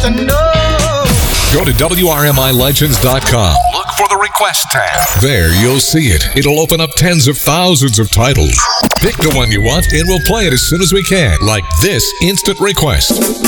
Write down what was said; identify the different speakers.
Speaker 1: to know.
Speaker 2: Go to WRMILegends.com. Look for the request tab. There you'll see it. It'll open up tens of thousands of titles. Pick the one you want and we'll play it as soon as we can, like this instant request.